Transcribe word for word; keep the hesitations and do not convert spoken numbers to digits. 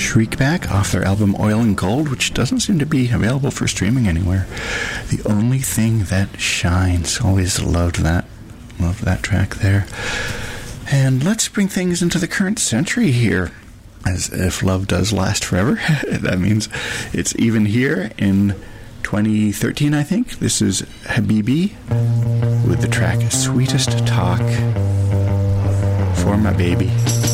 Shriekback off their album Oil and Gold, which doesn't seem to be available for streaming anywhere. The Only Thing That Shines. Always loved that. Loved that track there. And let's bring things into the current century here. As if love does last forever. That means it's even here in twenty thirteen, I think. This is Habibi with the track Sweetest Talk for My Baby.